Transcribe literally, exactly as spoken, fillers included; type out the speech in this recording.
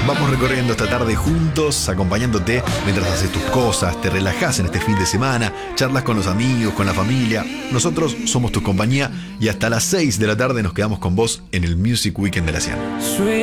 Vamos recorriendo esta tarde juntos, acompañándote mientras haces tus cosas, te relajás en este fin de semana, charlas con los amigos, con la familia. Nosotros somos tu compañía y hasta las seis de la tarde nos quedamos con vos en el Music Weekend de la Cian.